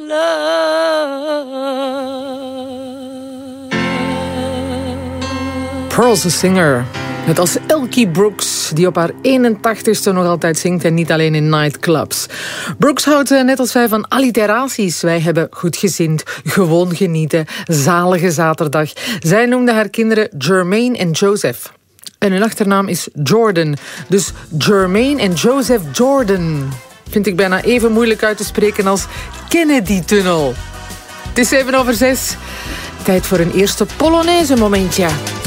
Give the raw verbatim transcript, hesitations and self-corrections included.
Pearl's a Singer. Net als Elkie Brooks, die op haar eenentachtigste nog altijd zingt en niet alleen in nightclubs. Brooks houdt net als wij van alliteraties. Wij hebben goed gezind, gewoon genieten, zalige zaterdag. Zij noemde haar kinderen Jermaine en Joseph. En hun achternaam is Jordan. Dus Jermaine en Joseph Jordan. Vind ik bijna even moeilijk uit te spreken als Kennedy-tunnel. Het is zeven over zes. Tijd voor een eerste Polonaise momentje.